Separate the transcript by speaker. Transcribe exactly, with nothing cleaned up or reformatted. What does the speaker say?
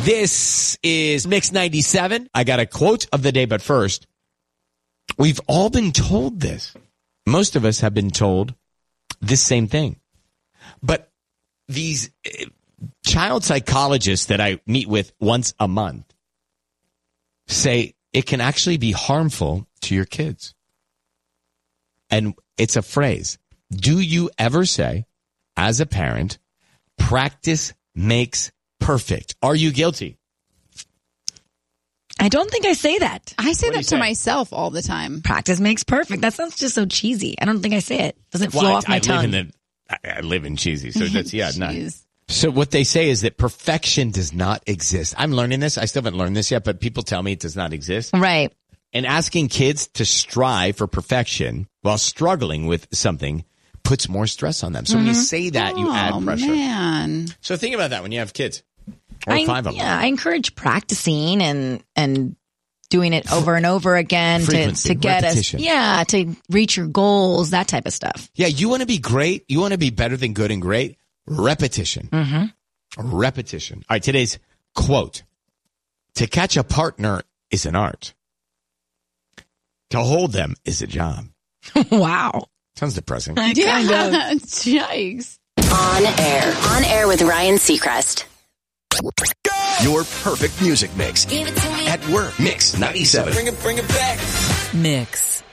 Speaker 1: This is Mix ninety-seven. I got a quote of the day, but first, we've all been told this. Most of us have been told this same thing. But these child psychologists that I meet with once a month say it can actually be harmful to your kids. And it's a phrase. Do you ever say, as a parent, practice makes perfect? Are you guilty?
Speaker 2: I don't think I say that.
Speaker 3: I say
Speaker 1: What do
Speaker 3: that
Speaker 1: you
Speaker 3: to
Speaker 1: say?
Speaker 3: myself all the time.
Speaker 2: Practice makes perfect. That sounds just so cheesy. I don't think I say it. Doesn't flow
Speaker 1: Well, I-
Speaker 2: off my
Speaker 1: I
Speaker 2: tongue.
Speaker 1: Live in the, I, I live in cheesy, so that's, yeah, no.
Speaker 3: Jeez.
Speaker 1: So what they say is that perfection does not exist. I'm learning this. I still haven't learned this yet, but people tell me it does not exist.
Speaker 2: Right.
Speaker 1: And asking kids to strive for perfection while struggling with something puts more stress on them. So when you say that, you
Speaker 3: oh,
Speaker 1: add pressure.
Speaker 3: man.
Speaker 1: So think about that when you have kids. Or
Speaker 2: I,
Speaker 1: five of them.
Speaker 2: yeah, I encourage practicing and and doing it over and over again to,
Speaker 1: Frequency,
Speaker 2: to get
Speaker 1: repetition.
Speaker 2: us, yeah, to reach your goals, that type of stuff.
Speaker 1: Yeah, you want to be great. You want to be better than good and great. Repetition.
Speaker 2: Mm-hmm.
Speaker 1: Repetition. All right, today's quote. To catch a partner is an art. To hold them is a job.
Speaker 2: Wow.
Speaker 1: Sounds depressing.
Speaker 3: Yeah. Yikes.
Speaker 4: On air. On air with Ryan Seacrest.
Speaker 5: Your perfect music mix.
Speaker 4: Give it to me.
Speaker 5: At work. Mix ninety-seven.
Speaker 6: Bring it, bring it back.
Speaker 7: Mix